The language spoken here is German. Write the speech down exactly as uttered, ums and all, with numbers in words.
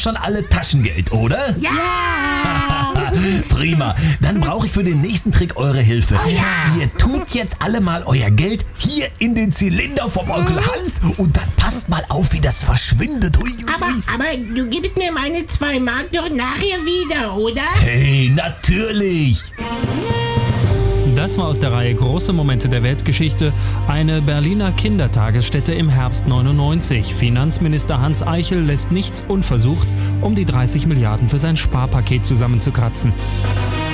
schon alle Taschengeld, oder? Ja! Prima. Dann brauche ich für den nächsten Trick eure Hilfe. Oh ja. Ihr tut jetzt alle mal euer Geld hier in den Zylinder vom Onkel Hans und dann passt mal auf, wie das verschwindet. Hui, hui. Aber, aber du gibst mir meine zwei Mark doch nachher wieder, oder? Hey, natürlich. Das war aus der Reihe Große Momente der Weltgeschichte, eine Berliner Kindertagesstätte im Herbst neunundneunzig. Finanzminister Hans Eichel lässt nichts unversucht, um die dreißig Milliarden für sein Sparpaket zusammenzukratzen.